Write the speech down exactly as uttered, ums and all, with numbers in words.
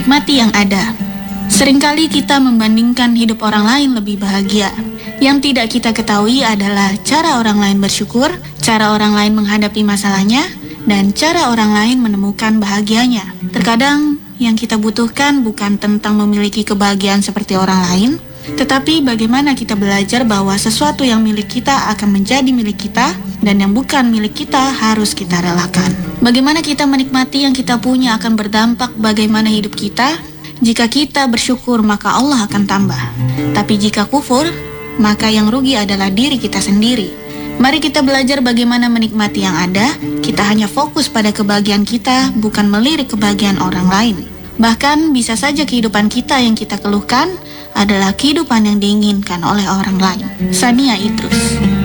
menikmati yang ada. Seringkali kita membandingkan hidup orang lain lebih bahagia. Yang tidak kita ketahui adalah cara orang lain bersyukur, cara orang lain menghadapi masalahnya, dan cara orang lain menemukan bahagianya. Terkadang yang kita butuhkan bukan tentang memiliki kebahagiaan seperti orang lain, tetapi bagaimana kita belajar bahwa sesuatu yang milik kita akan menjadi milik kita, dan yang bukan milik kita harus kita relakan. Bagaimana kita menikmati yang kita punya akan berdampak bagaimana hidup kita. Jika kita bersyukur, maka Allah akan tambah. Tapi jika kufur, maka yang rugi adalah diri kita sendiri. Mari kita belajar bagaimana menikmati yang ada. Kita hanya fokus pada kebahagiaan kita, bukan melirik kebahagiaan orang lain. Bahkan bisa saja kehidupan kita yang kita keluhkan adalah kehidupan yang diinginkan oleh orang lain. Sania Idrus.